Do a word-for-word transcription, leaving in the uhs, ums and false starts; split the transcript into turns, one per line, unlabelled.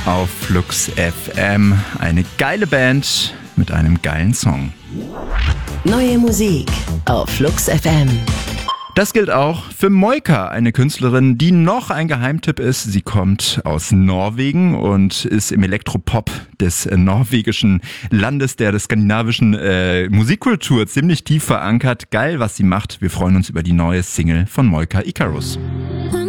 auf Flux F M. Eine geile Band mit einem geilen Song.
Neue Musik auf Flux F M.
Das gilt auch für Moika, eine Künstlerin, die noch ein Geheimtipp ist. Sie kommt aus Norwegen und ist im Elektropop des äh, norwegischen Landes, der der skandinavischen äh, Musikkultur ziemlich tief verankert. Geil, was sie macht. Wir freuen uns über die neue Single von Moika, Icarus.